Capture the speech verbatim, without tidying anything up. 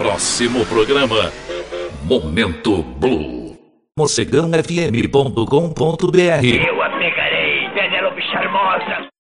Próximo programa, Momento Blue. Mocegão F M ponto com ponto B R. Eu a pegarei, Penélope Charmosa.